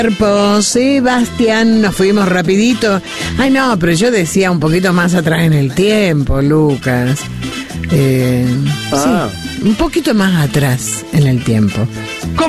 Sebastián, nos fuimos rapidito. Ay, no, pero yo decía un poquito más atrás en el tiempo, Lucas. Sí, un poquito más atrás en el tiempo.